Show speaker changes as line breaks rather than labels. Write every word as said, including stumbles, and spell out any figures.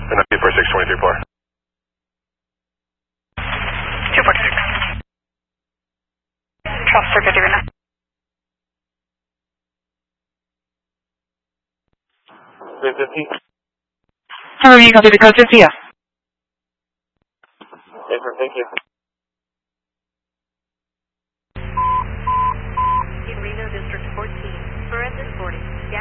two four six, twenty-three four.
two four six. Trust for good now.
three fifty.
Hello, you can do the code fifty.
Thank you.